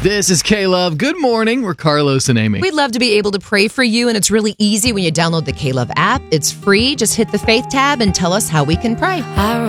This is K-Love. Good morning. We're Carlos and Amy. We'd love to be able to pray for you, and it's really easy when you download the K-Love app. It's free. Just hit the Faith tab and tell us how we can pray.